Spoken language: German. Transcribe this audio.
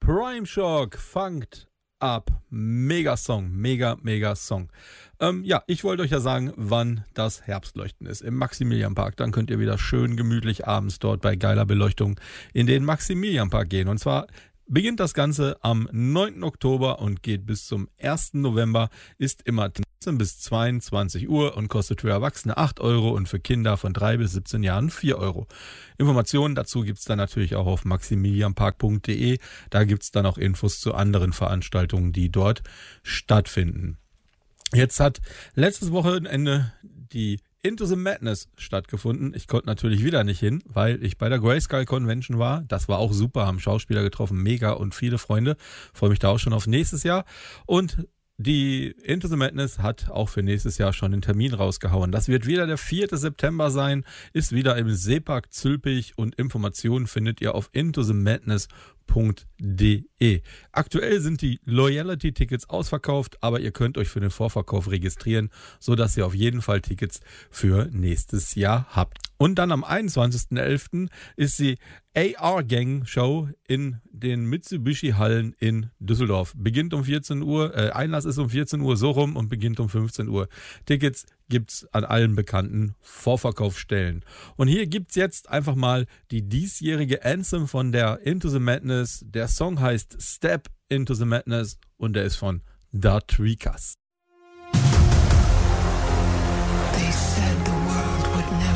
Prime Shock fangt ab. Mega Song, mega Song. Ich wollte euch ja sagen, wann das Herbstleuchten ist. Im Maximilianpark. Dann könnt ihr wieder schön gemütlich abends dort bei geiler Beleuchtung in den Maximilianpark gehen. Und zwar beginnt das Ganze am 9. Oktober und geht bis zum 1. November, ist immer 10 bis 22 Uhr und kostet für Erwachsene 8 Euro und für Kinder von 3 bis 17 Jahren 4 Euro. Informationen dazu gibt's dann natürlich auch auf maximilianpark.de. Da gibt's dann auch Infos zu anderen Veranstaltungen, die dort stattfinden. Jetzt hat letztes Wochenende die Into the Madness stattgefunden. Ich konnte natürlich wieder nicht hin, weil ich bei der Grayskull Convention war. Das war auch super, haben Schauspieler getroffen, mega und viele Freunde. Freue mich da auch schon auf nächstes Jahr. Und die Into the Madness hat auch für nächstes Jahr schon den Termin rausgehauen. Das wird wieder der 4. September sein, ist wieder im Seepark Zülpich und Informationen findet ihr auf intothemadness.de. Aktuell sind die Loyalty-Tickets ausverkauft, aber ihr könnt euch für den Vorverkauf registrieren, sodass ihr auf jeden Fall Tickets für nächstes Jahr habt. Und dann am 21.11. ist die AR-Gang-Show in den Mitsubishi-Hallen in Düsseldorf. Beginnt um 14 Uhr, Einlass ist um 14 Uhr so rum und beginnt um 15 Uhr. Tickets gibt's an allen bekannten Vorverkaufsstellen. Und hier gibt's jetzt einfach mal die diesjährige Anthem von der Into the Madness. Der Song heißt Step Into the Madness und der ist von Da Tweekaz.